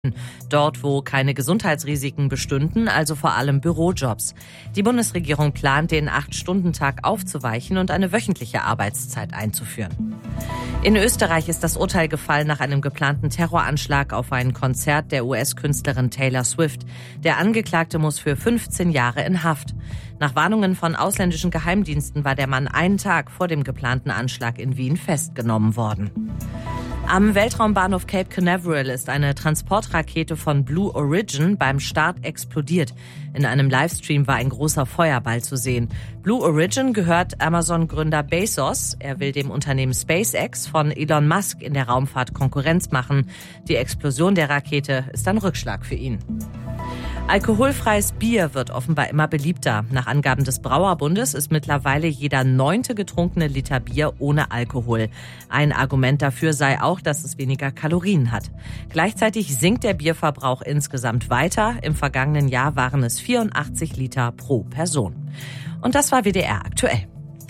Dort, wo keine Gesundheitsrisiken bestünden, also vor allem Bürojobs. Die Bundesregierung plant, den 8-Stunden-Tag aufzuweichen und eine wöchentliche Arbeitszeit einzuführen. In Österreich ist das Urteil gefallen nach einem geplanten Terroranschlag auf ein Konzert der US-Künstlerin Taylor Swift. Der Angeklagte muss für 15 Jahre in Haft. Nach Warnungen von ausländischen Geheimdiensten war der Mann einen Tag vor dem geplanten Anschlag in Wien festgenommen worden. Am Weltraumbahnhof Cape Canaveral ist eine Transportrakete von Blue Origin beim Start explodiert. In einem Livestream war ein großer Feuerball zu sehen. Blue Origin gehört Amazon-Gründer Bezos. Er will dem Unternehmen SpaceX von Elon Musk in der Raumfahrt Konkurrenz machen. Die Explosion der Rakete ist ein Rückschlag für ihn. Alkoholfreies Bier wird offenbar immer beliebter. Nach Angaben des Brauerbundes ist mittlerweile jeder 9. getrunkene Liter Bier ohne Alkohol. Ein Argument dafür sei auch, dass es weniger Kalorien hat. Gleichzeitig sinkt der Bierverbrauch insgesamt weiter. Im vergangenen Jahr waren es 84 Liter pro Person. Und das war WDR aktuell.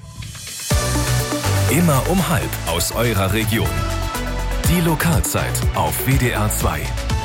Immer um 12 aus eurer Region. Die Lokalzeit auf WDR 2.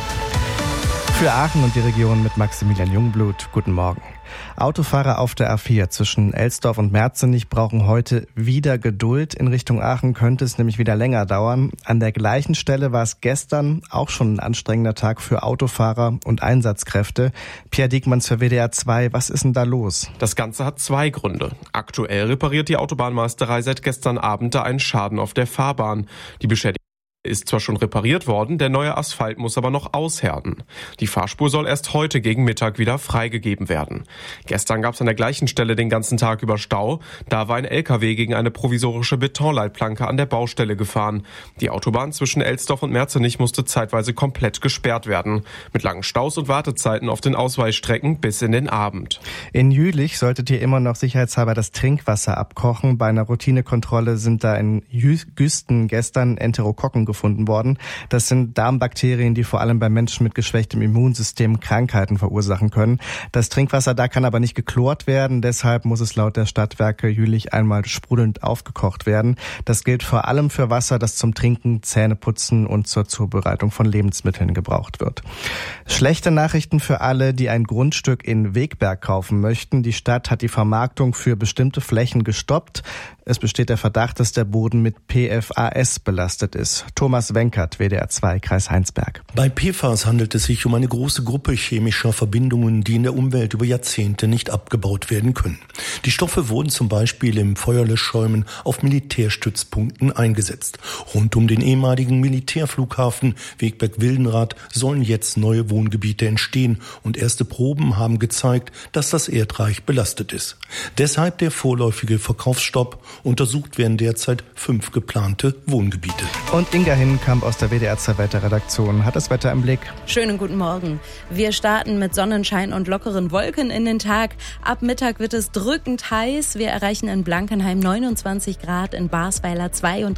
Für Aachen und die Region mit Maximilian Jungblut. Guten Morgen. Autofahrer auf der A4 zwischen Elsdorf und Merzenich brauchen heute wieder Geduld. In Richtung Aachen könnte es nämlich wieder länger dauern. An der gleichen Stelle war es gestern auch schon ein anstrengender Tag für Autofahrer und Einsatzkräfte. Pierre Diekmanns für WDR 2, was ist denn da los? Das Ganze hat 2 Gründe. Aktuell repariert die Autobahnmeisterei seit gestern Abend einen Schaden auf der Fahrbahn. Die Beschädigten ist zwar schon repariert worden, der neue Asphalt muss aber noch aushärten. Die Fahrspur soll erst heute gegen Mittag wieder freigegeben werden. Gestern gab es an der gleichen Stelle den ganzen Tag über Stau. Da war ein LKW gegen eine provisorische Betonleitplanke an der Baustelle gefahren. Die Autobahn zwischen Elsdorf und Merzenich musste zeitweise komplett gesperrt werden. Mit langen Staus und Wartezeiten auf den Ausweichstrecken bis in den Abend. In Jülich solltet ihr immer noch sicherheitshalber das Trinkwasser abkochen. Bei einer Routinekontrolle sind da in Güsten gestern Enterokokken gefunden worden. Das sind Darmbakterien, die vor allem bei Menschen mit geschwächtem Immunsystem Krankheiten verursachen können. Das Trinkwasser da kann aber nicht geklort werden. Deshalb muss es laut der Stadtwerke Jülich einmal sprudelnd aufgekocht werden. Das gilt vor allem für Wasser, das zum Trinken, Zähneputzen und zur Zubereitung von Lebensmitteln gebraucht wird. Schlechte Nachrichten für alle, die ein Grundstück in Wegberg kaufen möchten. Die Stadt hat die Vermarktung für bestimmte Flächen gestoppt. Es besteht der Verdacht, dass der Boden mit PFAS belastet ist. Thomas Wenkert, WDR 2, Kreis Heinsberg. Bei PFAS handelt es sich um eine große Gruppe chemischer Verbindungen, die in der Umwelt über Jahrzehnte nicht abgebaut werden können. Die Stoffe wurden zum Beispiel im Feuerlöschschäumen auf Militärstützpunkten eingesetzt. Rund um den ehemaligen Militärflughafen Wegberg-Wildenrath sollen jetzt neue Wohngebiete entstehen und erste Proben haben gezeigt, dass das Erdreich belastet ist. Deshalb der vorläufige Verkaufsstopp. Untersucht werden derzeit 5 geplante Wohngebiete. Und Inga Hinnenkamp aus der WDR 2 Wetterredaktion hat das Wetter im Blick. Schönen guten Morgen. Wir starten mit Sonnenschein und lockeren Wolken in den Tag. Ab Mittag wird es drückend heiß. Wir erreichen in Blankenheim 29 Grad, in Barsweiler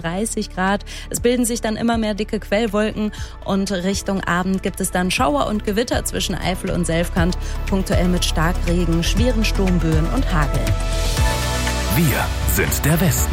32 Grad. Es bilden sich dann immer mehr dicke Quellwolken und Richtung Abend gibt es dann Schauer und Gewitter zwischen Eifel und Selfkant, punktuell mit Starkregen, schweren Sturmböen und Hagel. Wir sind der Westen.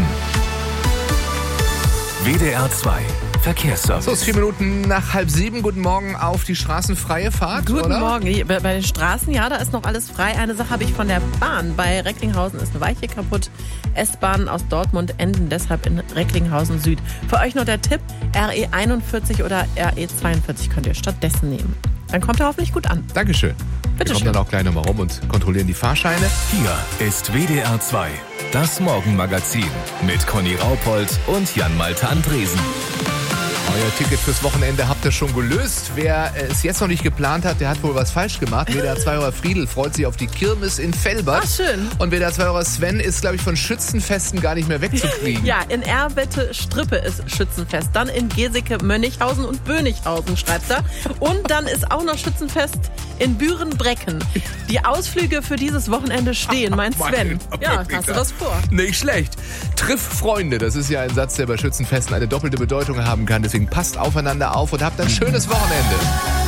WDR 2 Verkehrsservice. So, es ist 4 Minuten nach 6:30. Guten Morgen auf die straßenfreie Fahrt, Guten oder? Morgen. Bei den Straßen, ja, da ist noch alles frei. Eine Sache habe ich von der Bahn. Bei Recklinghausen ist eine Weiche kaputt. S-Bahnen aus Dortmund enden deshalb in Recklinghausen Süd. Für euch noch der Tipp, RE 41 oder RE 42 könnt ihr stattdessen nehmen. Dann kommt er hoffentlich gut an. Dankeschön. Bitte Wir kommen dann auch gleich nochmal rum und kontrollieren die Fahrscheine. Hier ist WDR 2, das Morgenmagazin mit Conny Raupold und Jan-Malte Andresen. Euer Ticket fürs Wochenende habt ihr schon gelöst. Wer es jetzt noch nicht geplant hat, der hat wohl was falsch gemacht. WDR 2 Friedel freut sich auf die Kirmes in Velbert. Ach, schön. Und WDR 2 Sven ist, glaube ich, von Schützenfesten gar nicht mehr wegzukriegen. Ja, in Erbette-Strippe ist Schützenfest. Dann in Geseke, Mönnichhausen und Bönichhausen, schreibt er. Und dann ist auch noch Schützenfest in Büren-Brecken. Die Ausflüge für dieses Wochenende stehen, mein Sven. Ja, hast du was vor? Nicht schlecht. Triff Freunde, das ist ja ein Satz, der bei Schützenfesten eine doppelte Bedeutung haben kann. Deswegen passt aufeinander auf und habt ein schönes Wochenende.